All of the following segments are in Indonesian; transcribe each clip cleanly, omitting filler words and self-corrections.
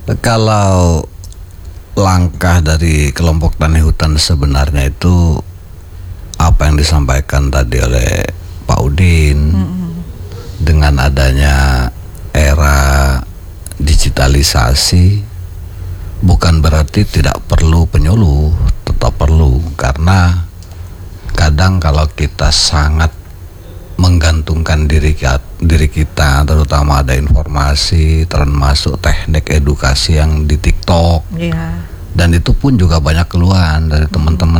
Kalau langkah dari kelompok tani hutan sebenarnya itu apa yang disampaikan tadi oleh Pak Udin. Dengan adanya era digitalisasi bukan berarti tidak perlu penyuluh, tetap perlu, karena kadang kalau kita sangat menggantungkan diri kita, terutama ada informasi termasuk teknik edukasi yang di TikTok, dan itu pun juga banyak keluhan dari teman-teman,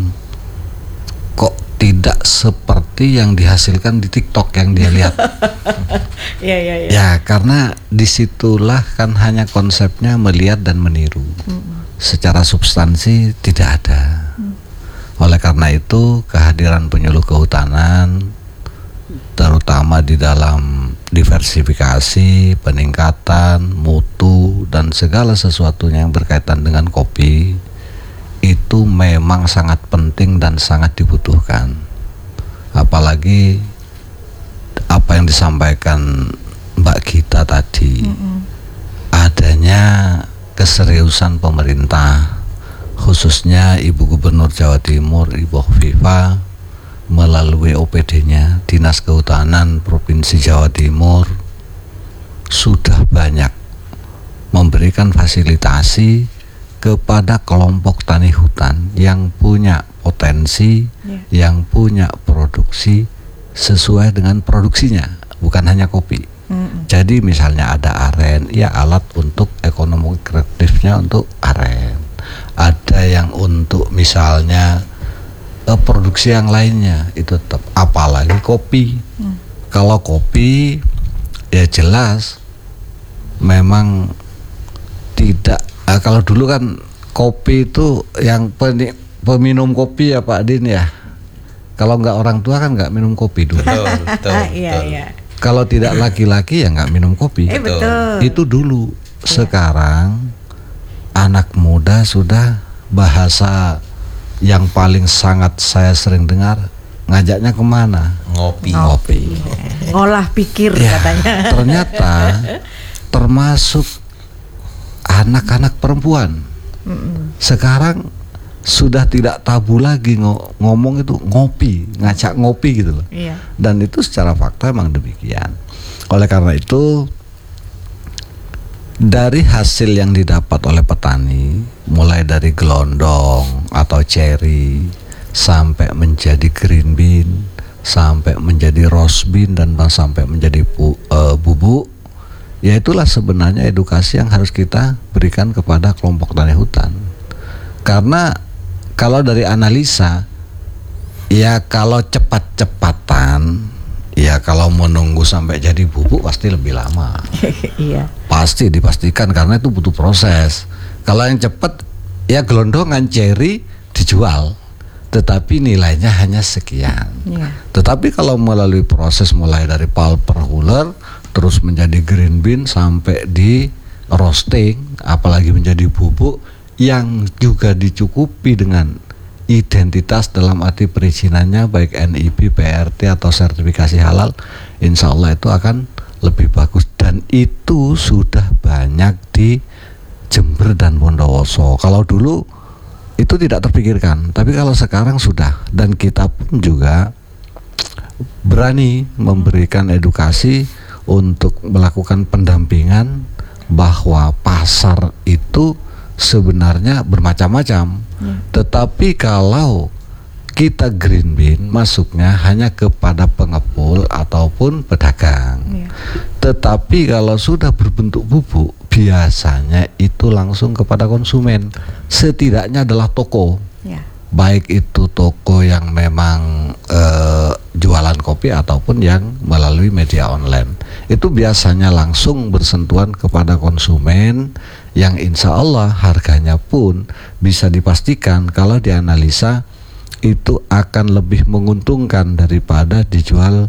kok tidak seperti yang dihasilkan di TikTok yang dia lihat. Ya, karena disitulah kan hanya konsepnya melihat dan meniru. Secara substansi tidak ada. Oleh karena itu kehadiran penyuluh kehutanan, terutama di dalam diversifikasi, peningkatan mutu dan segala sesuatunya yang berkaitan dengan kopi, itu memang sangat penting dan sangat dibutuhkan. Apalagi apa yang disampaikan Mbak Gita tadi, adanya keseriusan pemerintah, khususnya Ibu Gubernur Jawa Timur, Ibu Hovifah, melalui OPD-nya Dinas Kehutanan Provinsi Jawa Timur, sudah banyak memberikan fasilitasi kepada kelompok tani hutan yang punya potensi, yang punya produksi sesuai dengan produksinya, bukan hanya kopi. Jadi misalnya ada aren, ya alat untuk ekonomi kreatifnya untuk aren. Ada yang untuk misalnya produksi yang lainnya, itu tetap. Apalagi kopi. Kalau kopi ya jelas memang tidak. Kalau dulu kan kopi itu yang peminum kopi ya Pak Din ya. Kalau nggak orang tua kan nggak minum kopi dulu. Betul. Iya. Kalau tidak laki-laki ya nggak minum kopi. Betul. Itu dulu. Sekarang anak muda sudah bahasa yang paling sangat saya sering dengar, ngajaknya kemana? Ngopi. Ngolah pikir Ya, katanya. ternyata termasuk anak-anak perempuan. Sekarang sudah tidak tabu lagi ngomong itu ngopi, ngajak ngopi gitu loh. Dan itu secara fakta memang demikian. Oleh karena itu, dari hasil yang didapat oleh petani, mulai dari gelondong atau cherry sampai menjadi green bean, sampai menjadi rose bean, dan sampai menjadi bubuk, ya itulah sebenarnya edukasi yang harus kita berikan kepada kelompok tani hutan. Karena kalau dari analisa, ya kalau cepat-cepatan, ya kalau menunggu sampai jadi bubuk pasti lebih lama. Iya. Pasti dipastikan, karena itu butuh proses. Kalau yang cepat, ya gelondongan cherry dijual, tetapi nilainya hanya sekian. Tetapi kalau melalui proses mulai dari pulper huller, terus menjadi green bean sampai di roasting, apalagi menjadi bubuk yang juga dicukupi dengan identitas dalam arti perizinannya, baik NIB, PRT atau sertifikasi halal, insya Allah itu akan lebih bagus. Dan itu sudah banyak di Jember dan Bondowoso. Kalau dulu itu tidak terpikirkan, tapi kalau sekarang sudah. Dan kita pun juga berani memberikan edukasi untuk melakukan pendampingan bahwa pasar itu sebenarnya bermacam-macam. Tetapi kalau kita green bean masuknya hanya kepada pengepul ataupun pedagang. Tetapi kalau sudah berbentuk bubuk, biasanya itu langsung kepada konsumen. Setidaknya adalah toko. Baik itu toko yang memang jualan kopi ataupun yang melalui media online. Itu biasanya langsung bersentuhan kepada konsumen, yang insya Allah harganya pun bisa dipastikan kalau dianalisa itu akan lebih menguntungkan daripada dijual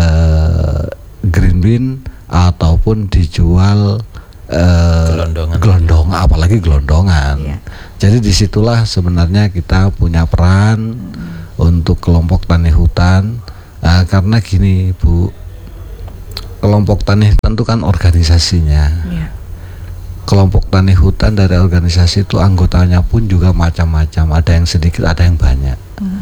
green bean ataupun dijual gelondongan, apalagi gelondongan. Jadi disitulah sebenarnya kita punya peran untuk kelompok tani hutan, karena gini Bu, kelompok tani hutan itu kan organisasinya. kelompok tani hutan dari organisasi itu anggotanya pun juga macam-macam, ada yang sedikit, ada yang banyak.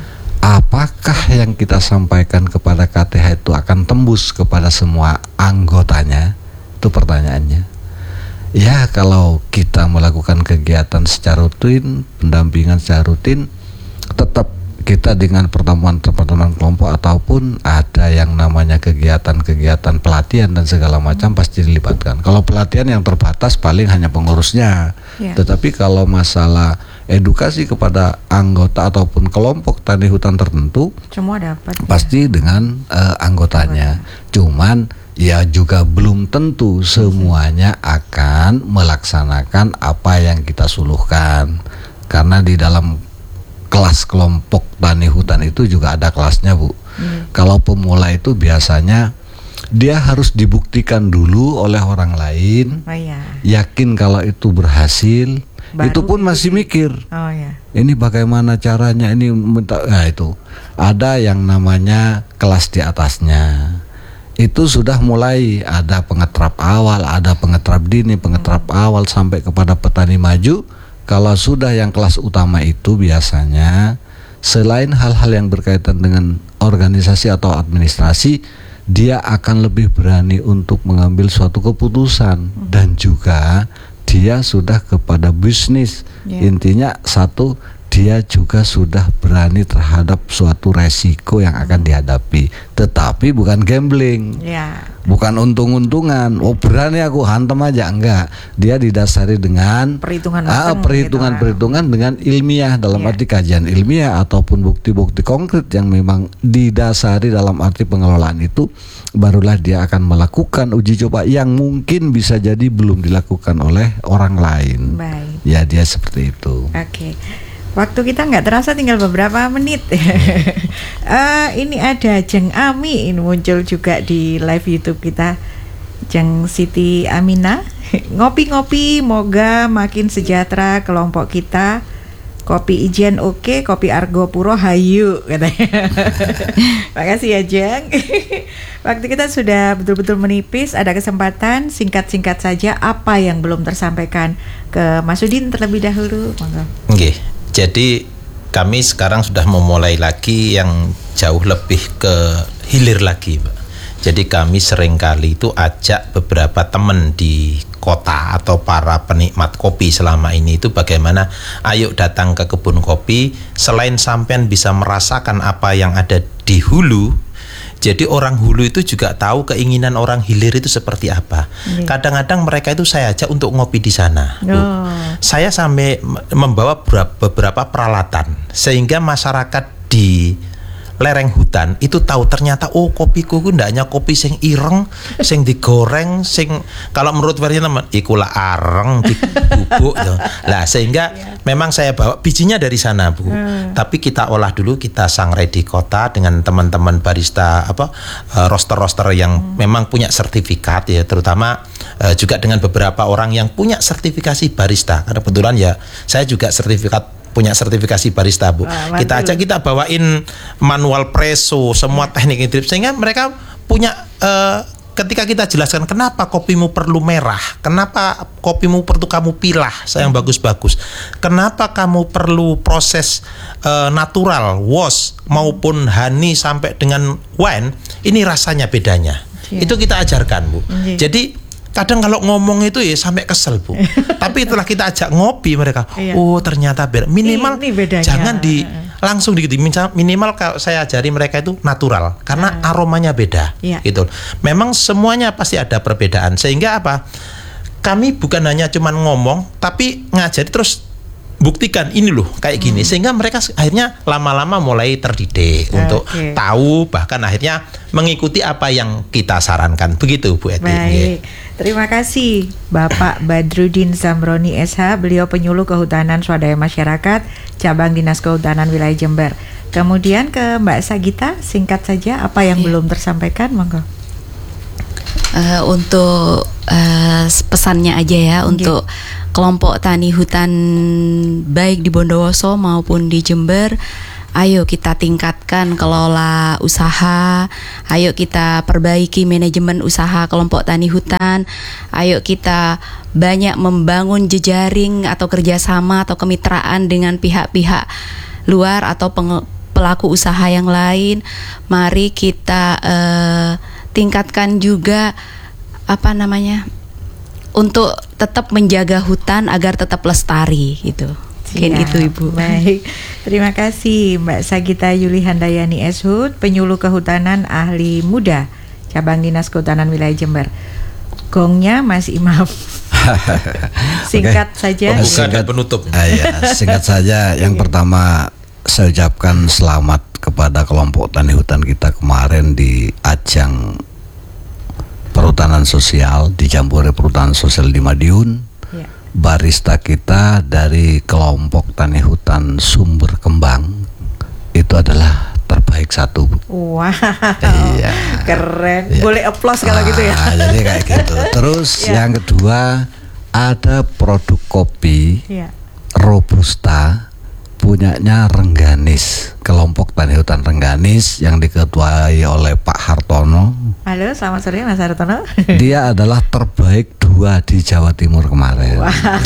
Apakah yang kita sampaikan kepada KTH itu akan tembus kepada semua anggotanya? Itu pertanyaannya. Ya, kalau kita melakukan kegiatan secara rutin, pendampingan secara rutin, tetap kita dengan pertemuan kelompok ataupun ada yang namanya kegiatan-kegiatan pelatihan dan segala macam pasti dilibatkan. Kalau pelatihan yang terbatas paling hanya pengurusnya, tetapi kalau masalah edukasi kepada anggota ataupun kelompok tani hutan tertentu, semua dapat pasti dengan anggotanya. Cuman ya juga belum tentu semuanya akan melaksanakan apa yang kita suluhkan, karena di dalam kelas kelompok tani hutan itu juga ada kelasnya, Bu. Kalau pemula itu biasanya dia harus dibuktikan dulu oleh orang lain, yakin kalau itu berhasil. Baru itu pun masih mikir, ini bagaimana caranya, ini nah itu ada yang namanya kelas di atasnya. Itu sudah mulai ada pengetrap awal, ada pengetrap dini, pengetrap awal sampai kepada petani maju. Kalau sudah yang kelas utama itu biasanya selain hal-hal yang berkaitan dengan organisasi atau administrasi, dia akan lebih berani untuk mengambil suatu keputusan dan juga dia sudah kepada bisnis. Intinya satu, dia juga sudah berani terhadap suatu resiko yang akan dihadapi, tetapi bukan gambling, bukan untung-untungan. Oh, berani aku hantam aja, enggak. Dia didasari dengan perhitungan dengan ilmiah, dalam arti kajian ilmiah ataupun bukti-bukti konkret yang memang didasari dalam arti pengelolaan itu, barulah dia akan melakukan uji coba yang mungkin bisa jadi belum dilakukan oleh orang lain. Ya, dia seperti itu. Waktu kita nggak terasa, tinggal beberapa menit. Ini ada Jeng Ami, ini muncul juga di live YouTube kita. Jeng Siti Amina, ngopi-ngopi, moga makin sejahtera kelompok kita. Kopi Ijen oke, kopi Argo Puro hayu, katanya. Makasih ya Jeng. Waktu kita sudah betul-betul menipis. Ada kesempatan singkat-singkat saja apa yang belum tersampaikan ke Mas Udin terlebih dahulu. Jadi kami sekarang sudah memulai lagi yang jauh lebih ke hilir lagi, Pak. Jadi kami seringkali itu ajak beberapa teman di kota atau para penikmat kopi selama ini itu bagaimana, ayo datang ke kebun kopi, selain sampean bisa merasakan apa yang ada di hulu, jadi orang hulu itu juga tahu keinginan orang hilir itu seperti apa. Kadang-kadang mereka itu saya ajak untuk ngopi di sana. Saya sampai membawa beberapa peralatan sehingga masyarakat di lereng hutan itu tahu ternyata kopiku itu ndak hanya kopi sing ireng, sing digoreng, sing kalau menurut versi teman iku lah areng dibubuk lah, sehingga memang saya bawa bijinya dari sana, Bu. Tapi kita olah dulu, kita sangrai di kota dengan teman-teman barista roster-roster yang memang punya sertifikat ya, terutama juga dengan beberapa orang yang punya sertifikasi barista, karena kebetulan ya saya juga punya sertifikasi barista, Bu. Kita ajak, kita bawain manual presso, semua teknik drip, sehingga mereka punya ketika kita jelaskan kenapa kopimu perlu merah, kenapa kopimu perlu kamu pilah yang bagus-bagus, kenapa kamu perlu proses natural, wash maupun honey sampai dengan wine, ini rasanya bedanya. Itu kita ajarkan, Bu. Jadi kadang kalau ngomong itu ya sampai kesel, Bu. Tapi setelah kita ajak ngopi mereka, oh ternyata minimal ini jangan langsung minimal kalau saya ajari mereka itu natural karena aromanya beda. Gitu. Memang semuanya pasti ada perbedaan, sehingga apa? Kami bukan hanya cuman ngomong tapi ngajari terus buktikan ini loh kayak gini, sehingga mereka akhirnya lama-lama mulai terdidik untuk tahu, bahkan akhirnya mengikuti apa yang kita sarankan. Begitu, Bu Eti. Baik, terima kasih Bapak Badrudin Zamroni SH, beliau penyuluh kehutanan swadaya masyarakat cabang Dinas Kehutanan Wilayah Jember. Kemudian ke Mbak Sagita, singkat saja apa yang belum tersampaikan, monggo. Untuk pesannya aja ya, untuk kelompok tani hutan baik di Bondowoso maupun di Jember, ayo kita tingkatkan kelola usaha, ayo kita perbaiki manajemen usaha kelompok tani hutan, ayo kita banyak membangun jejaring atau kerjasama atau kemitraan dengan pihak-pihak luar atau pelaku usaha yang lain. Mari kita tingkatkan juga untuk tetap menjaga hutan agar tetap lestari gitu. Mungkin itu Ibu. Baik, terima kasih Mbak Sagita Yuli Handayani SHUT, penyuluh kehutanan ahli muda cabang Dinas Kehutanan Wilayah Jember. Gongnya Mas Imam. Singkat saja. Singkat penutup. Singkat saja. Yang pertama saya ucapkan selamat kepada kelompok tani hutan kita kemarin di ajang perhutanan sosial di Jambore Perhutanan Sosial di Madiun. Barista kita dari kelompok tani hutan Sumber Kembang itu adalah terbaik satu. Wow, keren. Boleh applause kalau gitu ya. Jadi kayak gitu. Terus yang kedua ada produk kopi Robusta punyanya Rengganis, kelompok tani hutan Rengganis yang diketuai oleh Pak Hartono. Halo, selamat sore Mas Hartono. Dia adalah terbaik 2 di Jawa Timur kemarin.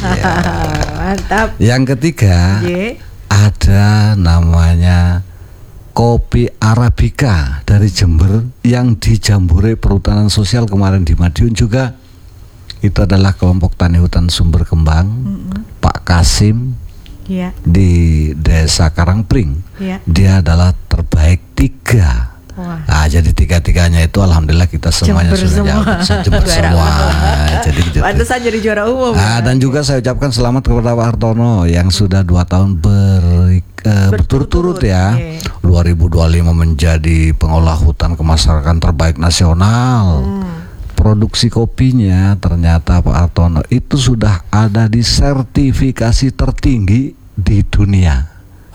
Mantap. Yang ketiga ada namanya kopi Arabica dari Jember yang di Jambore Perhutanan Sosial kemarin di Madiun juga. Itu adalah kelompok tani hutan Sumber Kembang, Pak Kasim di Desa Karangpring. Dia adalah terbaik 3. Nah, jadi 3-3-nya itu alhamdulillah kita semuanya sudah Jember semua. Jadi gitu. Pantesan jadi juara umum. Dan juga saya ucapkan selamat kepada Pak Hartono yang sudah 2 tahun berturut-turut ya. 2025 menjadi pengolah hutan kemasyarakatan terbaik nasional. Produksi kopinya ternyata Pak Hartono itu sudah ada di sertifikasi tertinggi di dunia.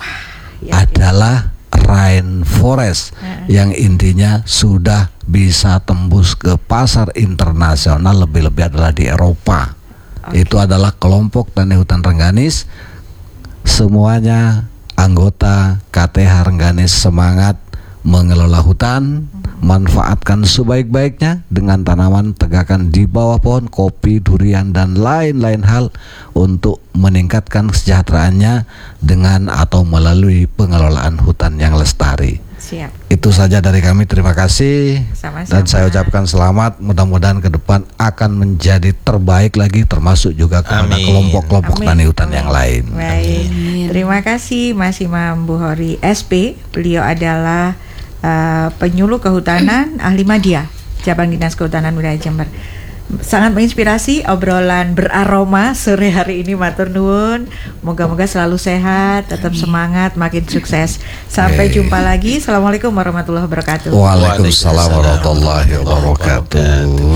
Adalah Rainforest yang intinya sudah bisa tembus ke pasar internasional, lebih-lebih adalah di Eropa. Itu adalah kelompok tani hutan Rengganis. Semuanya anggota KTH Rengganis semangat mengelola hutan, manfaatkan sebaik-baiknya dengan tanaman tegakan di bawah pohon, kopi, durian dan lain-lain hal untuk meningkatkan kesejahteraannya dengan atau melalui pengelolaan hutan yang lestari. Siap. Itu saja dari kami, terima kasih. Sama-sama. Dan saya ucapkan selamat, mudah-mudahan ke depan akan menjadi terbaik lagi, termasuk juga kepada kelompok-kelompok tani hutan yang lain. Baik. Terima kasih Mas Imam Bukhori SP. Beliau adalah penyuluh kehutanan ahli media cabang Dinas Kehutanan Wilayah Jember. Sangat menginspirasi obrolan beraroma sore hari ini, matur nuwun. Moga-moga selalu sehat, tetap semangat, makin sukses. Sampai jumpa lagi. Assalamualaikum warahmatullahi wabarakatuh. Waalaikumsalam warahmatullahi wabarakatuh.